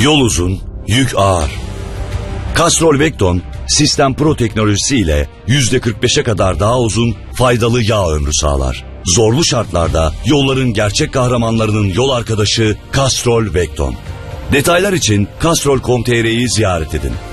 Yol uzun, yük ağır. Castrol Vecton, Sistem Pro teknolojisiyle %45'e kadar daha uzun, faydalı yağ ömrü sağlar. Zorlu şartlarda yolların gerçek kahramanlarının yol arkadaşı Castrol Vecton. Detaylar için castrol.com.tr'yi ziyaret edin.